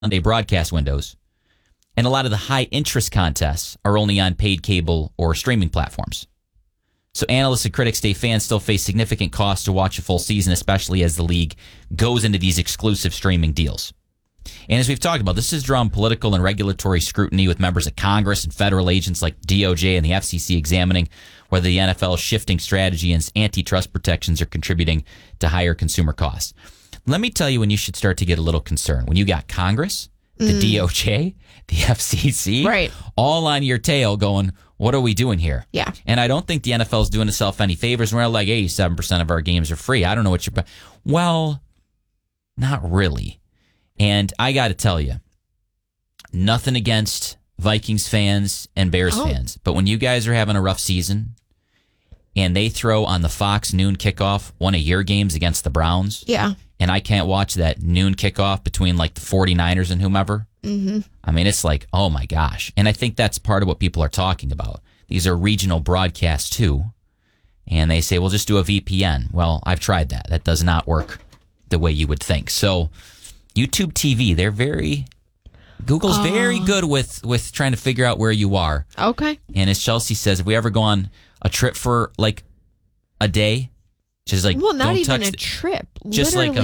Sunday broadcast windows, and a lot of the high-interest contests are only on paid cable or streaming platforms. So analysts and critics say fans still face significant costs to watch a full season, especially as the league goes into these exclusive streaming deals. And as we've talked about, this has drawn political and regulatory scrutiny with members of Congress and federal agents like DOJ and the FCC examining whether the NFL's shifting strategy and antitrust protections are contributing to higher consumer costs. Let me tell you when you should start to get a little concerned. When you got Congress, the DOJ, the FCC, right, all on your tail going, what are we doing here? Yeah. And I don't think the NFL is doing itself any favors. We're like 87% of our games are free. I don't know what you're... Well, not really. And I got to tell you, nothing against Vikings fans and Bears fans. But when you guys are having a rough season and they throw on the Fox noon kickoff one of your games against the Browns... Yeah. And I can't watch that noon kickoff between like the 49ers and whomever. Mm-hmm. I mean, it's like, oh my gosh. And I think that's part of what people are talking about. These are regional broadcasts too. And they say, well, just do a VPN. Well, I've tried that. That does not work the way you would think. So YouTube TV, Google's very good with trying to figure out where you are. Okay. And as Chelsea says, if we ever go on a trip for like a day, just like, well, not don't even touch a trip. just Literally like a